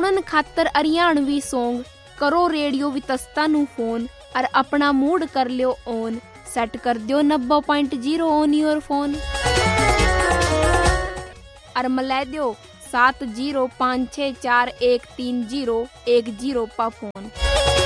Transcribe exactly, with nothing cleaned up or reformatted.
सुनन खातर हरियाणवी सॉन्ग करो रेडियो वितस्ता नु फोन और अपना मूड कर लियो ऑन। सेट कर दियो नब्बे point zero on your phone और मिला दियो सात जीरो पाँच छः चार एक तीन जीरो एक जीरो पा फोन।